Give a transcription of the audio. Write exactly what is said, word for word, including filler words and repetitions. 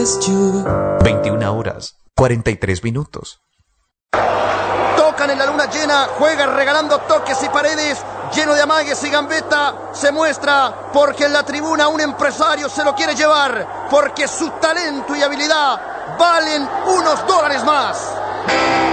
veintiuna horas, cuarenta y tres minutos. Tocan en la luna llena, juega regalando toques y paredes, lleno de amagues y gambeta. Se muestra porque en la tribuna un empresario se lo quiere llevar, porque su talento y habilidad valen unos dólares más.